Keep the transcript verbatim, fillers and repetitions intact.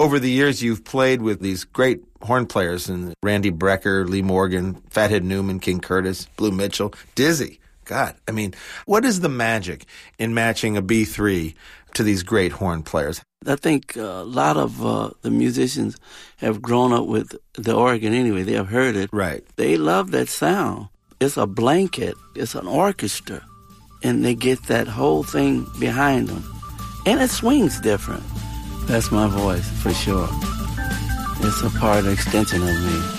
over the years, you've played with these great horn players, and Randy Brecker, Lee Morgan, Fathead Newman, King Curtis, Blue Mitchell, Dizzy. God, I mean, what is the magic in matching a B three to these great horn players? I think a lot of uh, the musicians have grown up with the organ anyway. They have heard it. Right. They love that sound. It's a blanket. It's an orchestra. And they get that whole thing behind them. And it swings different. That's my voice, for sure. It's a part, extension of me.